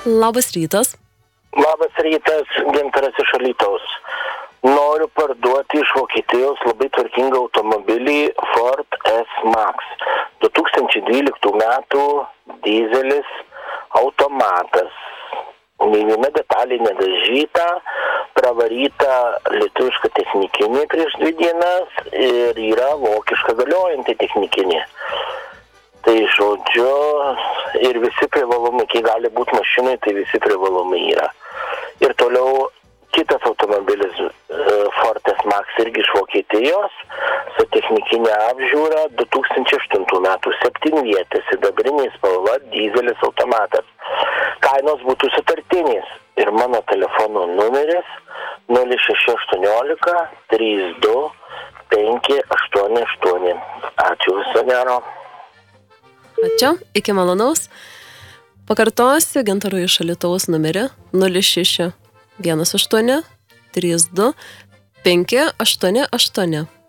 Labas rytas. Labas rytas, Gintaras iš Alytaus. Noriu parduoti iš Vokietijos labai tvarkingą automobilį Ford S-Max. 2012 metų dizelis automatas. Nei viena detalė nedažyta, pravaryta lietuviška technikinė prieš 2 dienas ir yra vokiška galiojanti technikinė. Tai žodžiu, ir visi privalumai, kai gali būti mašinai, tai visi privalumai yra. Ir toliau kitas automobilis Ford S-Max irgi iš Vokietijos su technikinė apžiūra 2008 metų 7-vietė sidabrinė spalva dizelis automatas. Kainos būtų sutartinės ir mano telefono numeris 0618 32 588. Ačiū, viso gero. Ačiū, iki malonaus. Pakartosiu Gintaro iš Alytaus numerį 0618 32 588.